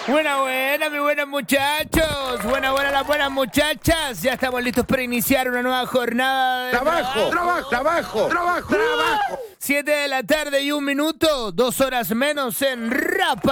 Buena, mis buenos muchachos. Buena, las buenas muchachas. Ya estamos listos para iniciar una nueva jornada de Trabajo. 7 de la tarde y 1 minuto, 2 horas menos en Rapa.